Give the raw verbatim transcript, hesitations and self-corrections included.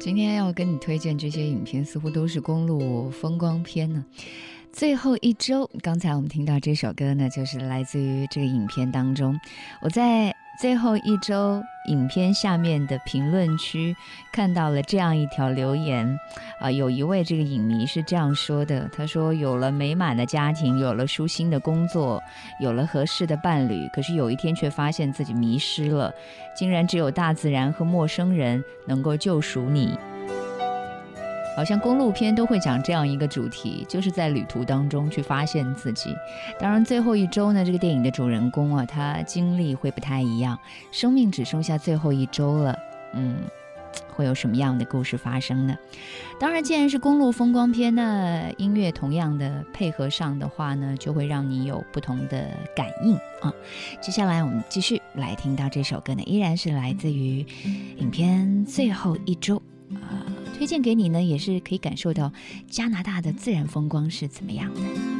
今天要跟你推荐这些影片似乎都是公路风光片呢。最后一周，刚才我们听到这首歌呢，就是来自于这个影片当中。我在最后一周影片下面的评论区看到了这样一条留言啊、呃，有一位这个影迷是这样说的，他说有了美满的家庭，有了舒心的工作，有了合适的伴侣，可是有一天却发现自己迷失了，竟然只有大自然和陌生人能够救赎你。好像公路片都会讲这样一个主题，就是在旅途当中去发现自己。当然最后一周呢，这个电影的主人公啊，他经历会不太一样，生命只剩下最后一周了，嗯，会有什么样的故事发生呢？当然既然是公路风光片，那音乐同样的配合上的话呢，就会让你有不同的感应啊。接下来我们继续来听到这首歌呢，依然是来自于影片最后一周啊、呃推荐给你呢，也是可以感受到加拿大的自然风光是怎么样的。